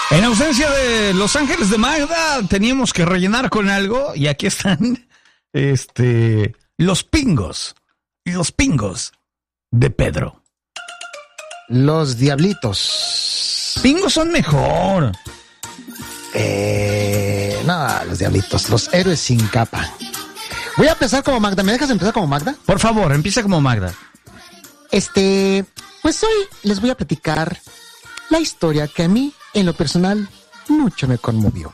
En ausencia de Los Ángeles de Magda, teníamos que rellenar con algo y aquí están los pingos de Pedro. Los diablitos. Pingos son mejor. No, los diablitos, los héroes sin capa. Voy a empezar como Magda. ¿Me dejas empezar como Magda? Por favor, empieza como Magda. Pues hoy les voy a platicar la historia que a mí, en lo personal, mucho me conmovió.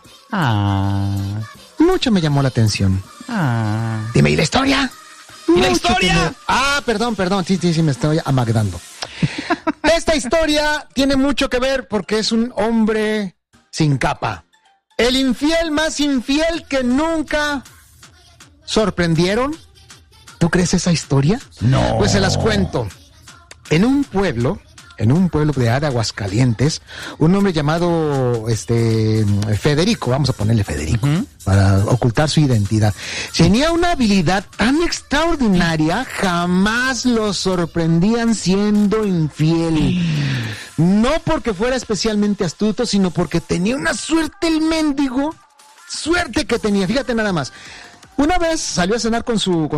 Mucho me llamó la atención. Dime, ¿y la historia? ¿Y la historia? Perdón, sí, me estoy amagdando. Esta historia tiene mucho que ver porque es un hombre sin capa. El infiel más infiel que nunca sorprendieron. ¿Tú crees esa historia? No. Pues se las cuento. En un pueblo de Aguascalientes, un hombre llamado Federico, vamos a ponerle Federico, para ocultar su identidad. Tenía una habilidad tan extraordinaria, jamás lo sorprendían siendo infiel. No porque fuera especialmente astuto, sino porque tenía una suerte el mendigo, suerte que tenía, fíjate nada más. Una vez salió a cenar con su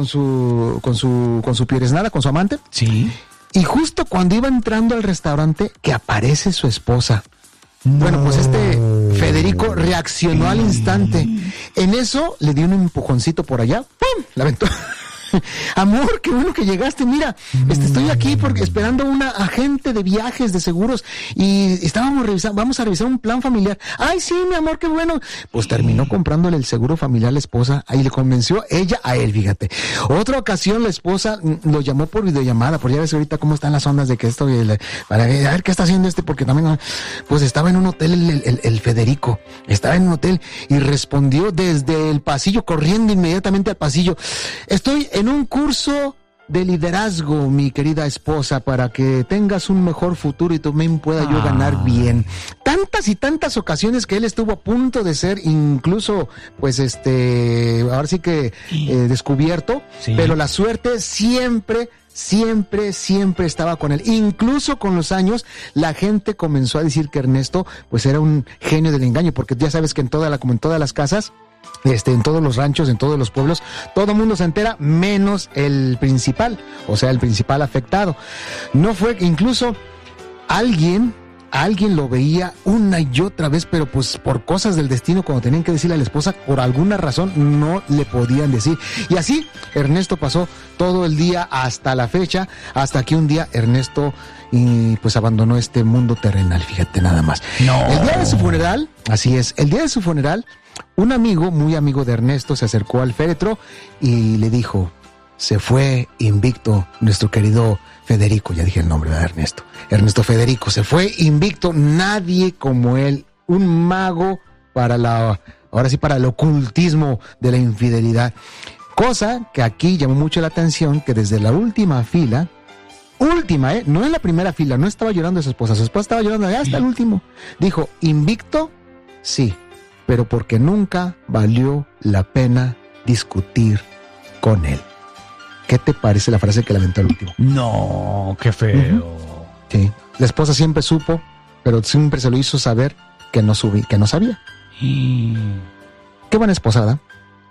pieresnada, con su amante. Sí. Y justo cuando iba entrando al restaurante, que aparece su esposa. No. Bueno, pues Federico reaccionó al instante. En eso le dio un empujoncito por allá. ¡Pum! La aventó. Amor, qué bueno que llegaste. Mira, estoy aquí porque esperando una agente de viajes, de seguros, y vamos a revisar un plan familiar. Ay, sí, mi amor, qué bueno. Pues terminó comprándole el seguro familiar a la esposa. Ahí le convenció ella a él, fíjate. Otra ocasión la esposa lo llamó por videollamada, porque ya ves ahorita cómo están las ondas de que esto, para ver qué está haciendo porque también, pues estaba en un hotel el Federico. Estaba en un hotel y respondió desde el pasillo, corriendo inmediatamente al pasillo. Estoy en un curso de liderazgo, mi querida esposa, para que tengas un mejor futuro y también pueda yo ganar bien. Tantas y tantas ocasiones que él estuvo a punto de ser incluso, pues ahora sí que descubierto, sí. Pero la suerte siempre estaba con él. Incluso con los años, la gente comenzó a decir que Ernesto, pues era un genio del engaño, porque ya sabes que como en todas las casas, en todos los ranchos, en todos los pueblos, todo el mundo se entera, menos el principal, o sea, el principal afectado. No fue, incluso alguien lo veía una y otra vez, pero pues por cosas del destino, cuando tenían que decirle a la esposa, por alguna razón no le podían decir. Y así Ernesto pasó todo el día hasta la fecha, hasta que un día Ernesto pues abandonó este mundo terrenal, fíjate nada más. No. El día de su funeral, así es, el día de su funeral, un amigo, muy amigo de Ernesto, se acercó al féretro y le dijo: se fue invicto nuestro querido Federico, ya dije el nombre de Ernesto Federico, se fue invicto, nadie como él, un mago para el ocultismo de la infidelidad. Cosa que aquí llamó mucho la atención, que desde la última fila, no en la primera fila, no estaba llorando su esposa estaba llorando hasta el último. Dijo: invicto, sí, pero porque nunca valió la pena discutir con él. ¿Qué te parece la frase que le aventó al último? No, qué feo. Sí, la esposa siempre supo, pero siempre se lo hizo saber que no sabía. Qué buena esposada.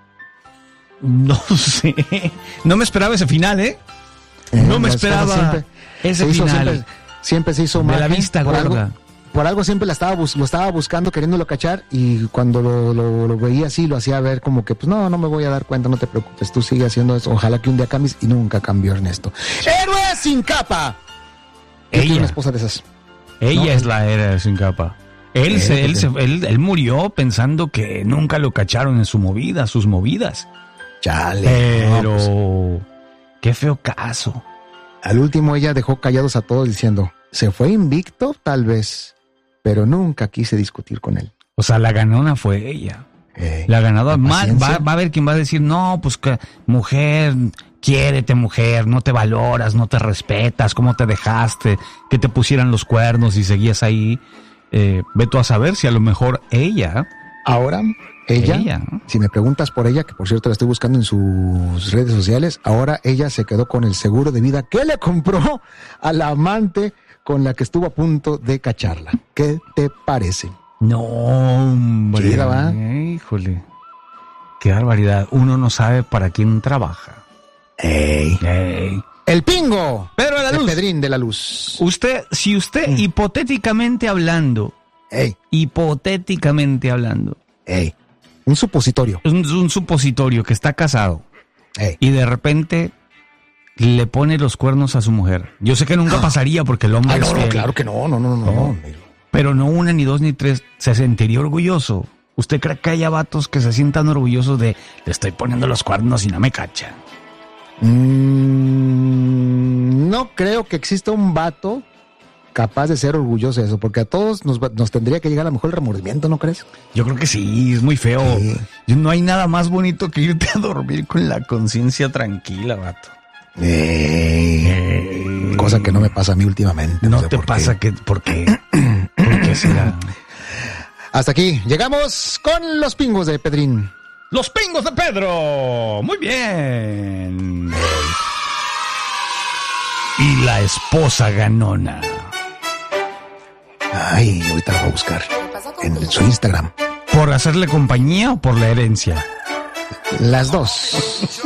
No sé, no me esperaba ese final, no me esperaba ese final. Siempre se hizo mal. De la vista gorda. Por algo siempre lo estaba buscando, queriéndolo cachar, y cuando lo veía así, lo hacía ver como que, pues no me voy a dar cuenta, no te preocupes, tú sigue haciendo eso, ojalá que un día cambies, y nunca cambió Ernesto. ¡Héroe sin capa! Ella. Una esposa de esas. Ella es la héroe sin capa. Él murió pensando que nunca lo cacharon en sus movidas. Chale. Pero pues, qué feo caso. Al último ella dejó callados a todos diciendo: se fue invicto, tal vez, pero nunca quise discutir con él. O sea, la ganona fue ella. La ganadora. Va a haber quien va a decir: no, pues que mujer, quiérete, mujer, no te valoras, no te respetas, cómo te dejaste, que te pusieran los cuernos y seguías ahí. Ve tú a saber si a lo mejor ella... Ahora, ella, si me preguntas por ella, que por cierto la estoy buscando en sus redes sociales, ahora ella se quedó con el seguro de vida que le compró a la amante con la que estuvo a punto de cacharla. ¿Qué te parece? No, hombre. Chida, ¿va? Híjole. Qué barbaridad. Uno no sabe para quién trabaja. ¡Ey! El pingo. Pedro de la Luz. Pedrín de la Luz. Si usted, hipotéticamente hablando. Hipotéticamente hablando. Un supositorio. Un supositorio que está casado. Y de repente le pone los cuernos a su mujer. Yo sé que nunca pasaría porque el hombre es fiel. Claro que no. Pero no una, ni dos, ni tres. Se sentiría orgulloso. ¿Usted cree que haya vatos que se sientan orgullosos de le estoy poniendo los cuernos y no me cacha? No creo que exista un vato capaz de ser orgulloso de eso, porque a todos nos tendría que llegar a lo mejor el remordimiento, ¿no crees? Yo creo que sí, es muy feo. No hay nada más bonito que irte a dormir con la conciencia tranquila, vato. Cosa que no me pasa a mí últimamente. No te pasa que... ¿Por qué? ¿Por qué será? Hasta aquí, llegamos con los pingos de Pedrín. ¡Los pingos de Pedro! Muy bien. Y la esposa ganona. Ay, ahorita lo voy a buscar en su Instagram. ¿Por hacerle compañía o por la herencia? Las dos.